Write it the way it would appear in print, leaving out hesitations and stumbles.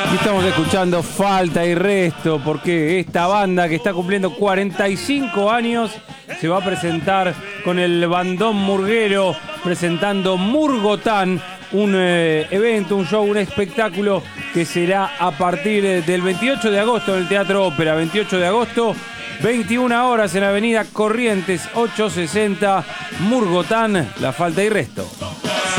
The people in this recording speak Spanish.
Y estamos escuchando Falta y Resto, porque esta banda que está cumpliendo 45 años se va a presentar con el bandón murguero, presentando Murgotán, un evento, un show, un espectáculo que será a partir del 28 de agosto en el Teatro Ópera. 28 de agosto, 21 horas en Avenida Corrientes 860, Murgotán, La Falta y Resto.